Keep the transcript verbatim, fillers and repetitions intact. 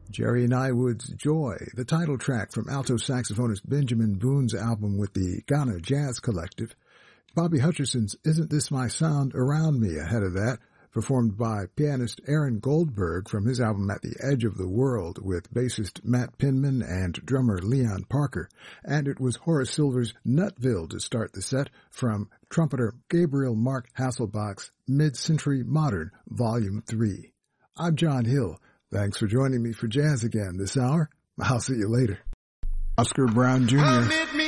Jerry Nywood's Joy, the title track from alto saxophonist Benjamin Boone's album with the Ghana Jazz Collective. Bobby Hutcherson's Isn't This My Sound Around Me ahead of that, performed by pianist Aaron Goldberg from his album At the Edge of the World with bassist Matt Pinman and drummer Leon Parker. And it was Horace Silver's Nutville to start the set from trumpeter Gabriel Mark Hasselbach's Mid-Century Modern, Volume three. I'm John Hill. Thanks for joining me for Jazz Again this hour. I'll see you later. Oscar Brown Junior